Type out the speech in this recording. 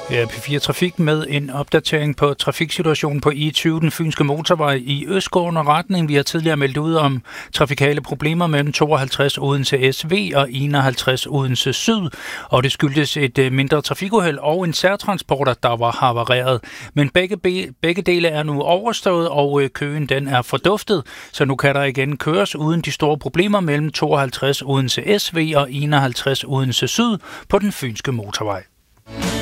Ja, P4 Trafik med en opdatering på trafiksituationen på I20, den fynske motorvej i østgående retning. Vi har tidligere meldt ud om trafikale problemer mellem 52 Odense SV og 51 Odense Syd, og det skyldtes et mindre trafikuheld og en særtransporter, der var havareret. Men begge dele er nu overstået, og køen den er forduftet, så nu kan der igen køres uden de store problemer mellem 52 Odense SV og 51 Odense Syd på den fynske motorvej.